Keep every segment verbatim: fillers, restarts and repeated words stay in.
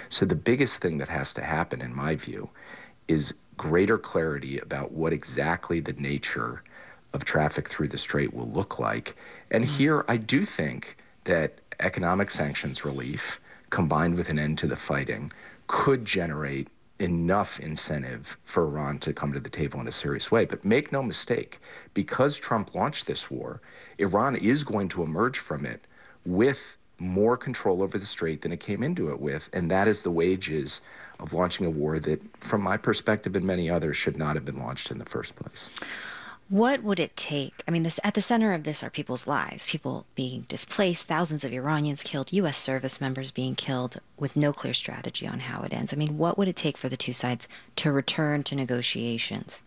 So the biggest thing that has to happen, in my view, is greater clarity about what exactly the nature of traffic through the strait will look like. And mm-hmm. here, I do think that economic sanctions relief, combined with an end to the fighting, could generate enough incentive for Iran to come to the table in a serious way. But make no mistake, because Trump launched this war, Iran is going to emerge from it with more control over the strait than it came into it with, and that is the wages of launching a war that, from my perspective and many others, should not have been launched in the first place. What would it take? I mean, this, at the center of this are people's lives, people being displaced, thousands of Iranians killed, U S service members being killed with no clear strategy on how it ends. I mean, what would it take for the two sides to return to negotiations?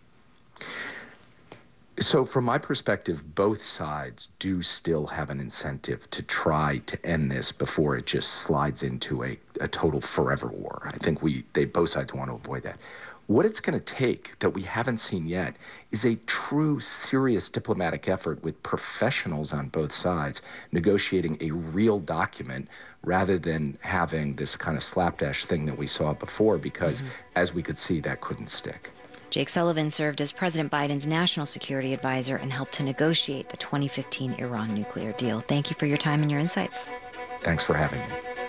So from my perspective, both sides do still have an incentive to try to end this before it just slides into a, a total forever war. I think we they both sides want to avoid that. What it's going to take that we haven't seen yet is a true, serious diplomatic effort with professionals on both sides negotiating a real document rather than having this kind of slapdash thing that we saw before, because mm-hmm. as we could see, that couldn't stick. Jake Sullivan served as President Biden's national security advisor and helped to negotiate the twenty fifteen Iran nuclear deal. Thank you for your time and your insights. Thanks for having me.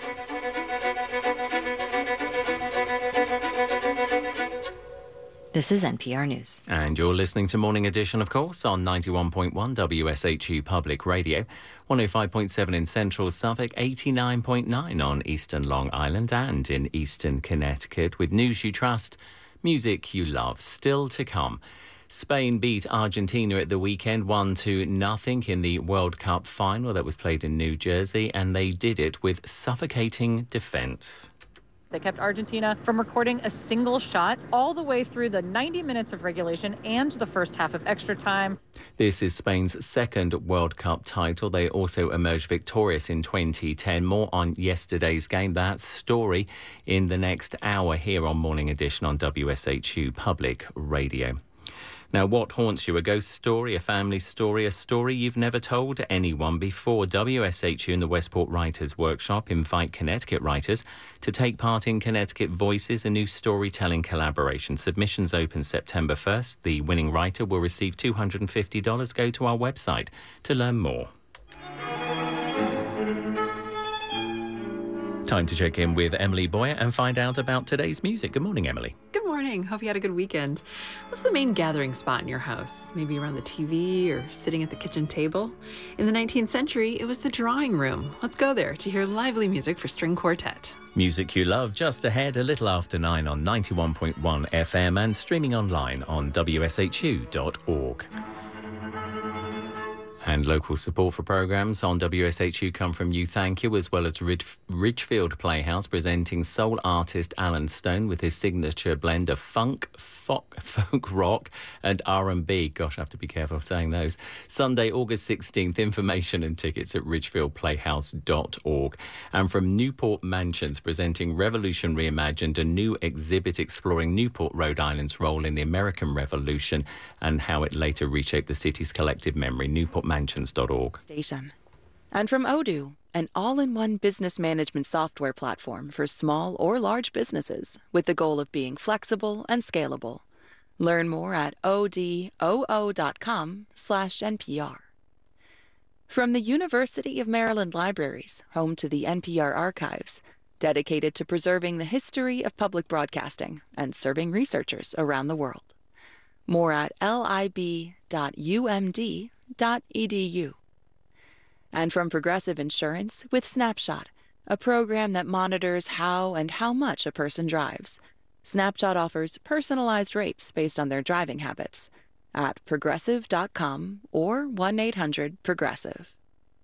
This is N P R News. And you're listening to Morning Edition, of course, on ninety-one point one W S H U Public Radio, one oh five point seven in central Suffolk, eighty-nine point nine on eastern Long Island and in eastern Connecticut, with news you trust, music you love. Still to come. Spain beat Argentina at the weekend one to nothing in the World Cup final that was played in New Jersey, and they did it with suffocating defence. They kept Argentina from recording a single shot all the way through the ninety minutes of regulation and the first half of extra time. This is Spain's second World Cup title. They also emerged victorious in twenty ten. More on yesterday's game. That story in the next hour here on Morning Edition on W S H U Public Radio. Now, what haunts you? A ghost story, a family story, a story you've never told anyone before? W S H U and the Westport Writers Workshop invite Connecticut writers to take part in Connecticut Voices, a new storytelling collaboration. Submissions open September first. The winning writer will receive two hundred fifty dollars. Go to our website to learn more. Time to check in with Emily Boyer and find out about today's music. Good morning, Emily. Good morning. Hope you had a good weekend. What's the main gathering spot in your house? Maybe around the T V or sitting at the kitchen table? In the nineteenth century, it was the drawing room. Let's go there to hear lively music for string quartet. Music you love just ahead, a little after nine on ninety-one point one F M and streaming online on W S H U dot org. And local support for programmes on W S H U come from You Thank You, as well as Rid- Ridgefield Playhouse presenting soul artist Alan Stone with his signature blend of funk, folk, folk rock and R and B. Gosh, I have to be careful of saying those. Sunday, August sixteenth, information and tickets at ridgefield playhouse dot org. And from Newport Mansions presenting Revolution Reimagined, a new exhibit exploring Newport, Rhode Island's role in the American Revolution and how it later reshaped the city's collective memory. Newport Mansions dot org. Station. And from Odoo, an all-in-one business management software platform for small or large businesses with the goal of being flexible and scalable. Learn more at odoo dot com slash N P R. From the University of Maryland Libraries, home to the N P R Archives, dedicated to preserving the history of public broadcasting and serving researchers around the world. More at lib dot U M D dot E D U. And from Progressive Insurance with Snapshot, a program that monitors how and how much a person drives. Snapshot offers personalized rates based on their driving habits at progressive dot com or one eight hundred progressive.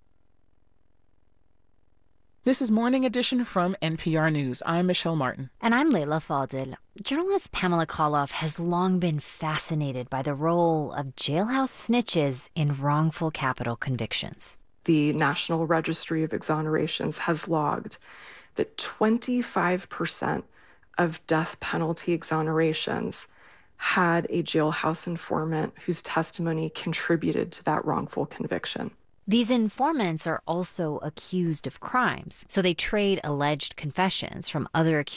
This is Morning Edition from N P R News. I'm Michelle Martin. And I'm Leila Fadil. Journalist Pamela Koloff has long been fascinated by the role of jailhouse snitches in wrongful capital convictions. The National Registry of Exonerations has logged that twenty-five percent of death penalty exonerations had a jailhouse informant whose testimony contributed to that wrongful conviction. These informants are also accused of crimes, so they trade alleged confessions from other accused